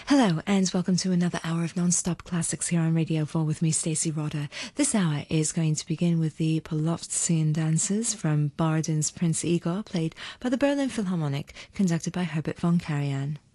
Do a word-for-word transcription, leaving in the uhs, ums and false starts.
Hello and welcome to another hour of non-stop classics here on Radio four with me, Stacey Rodder. This hour is going to begin with the Polovtsian dances from Bardin's Prince Igor, played by the Berlin Philharmonic, conducted by Herbert von Karajan.